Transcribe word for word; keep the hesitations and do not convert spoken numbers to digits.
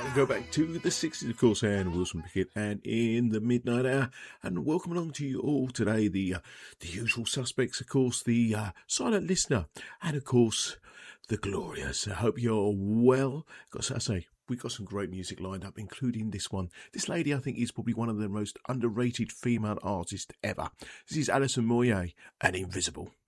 Go back to the sixties, of course, and Wilson Pickett, and in the midnight hour, and welcome along to you all today. The uh, the usual suspects, of course, the uh, silent listener, and of course the glorious. I hope you're well. Got I say, we got some great music lined up, including this one. This lady, I think, is probably one of the most underrated female artists ever. This is Alison Moyet and Invisible.